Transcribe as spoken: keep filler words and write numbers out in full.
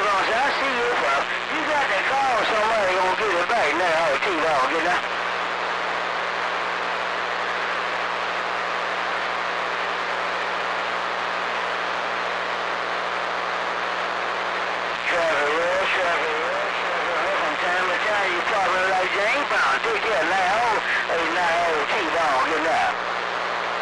on, sir. I see you, bro. You got to call somebody gonna get it back now. Oh, T-Bone, get that. Traffic, real traffic, real. From time to time, you probably like James Brown. Take care now.